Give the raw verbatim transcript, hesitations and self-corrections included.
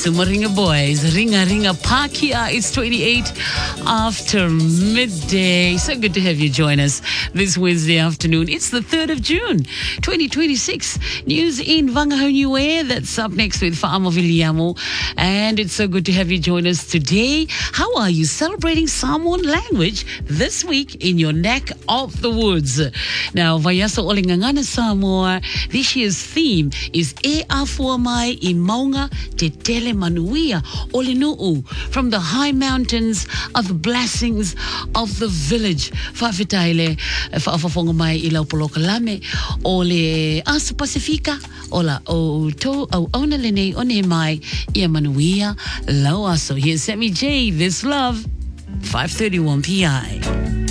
Sumaringa Boys, Ringa Ringa Pakia. It's twenty-eight after midday. So good to have you join us this Wednesday afternoon. It's the third of June, twenty twenty-six. News in Vangahoniwe. That's up next with Fa'amo Viliamo. And it's so good to have you join us today. How are you celebrating Samoan language this week in your neck of the woods? Now, Vayaso Olingangana Samoa, this year's theme is E Afua Mai I Maunga Te Tele Manuia Olinuu, from the high mountains of the blessings of the village. Fa'afitaile fa'afafonga mai I Laupolokalame ole Asa Pacifica ola o to o ona lene one mai I Manuia Loa. So here's Sammy J, This Love, five thirty-one P I.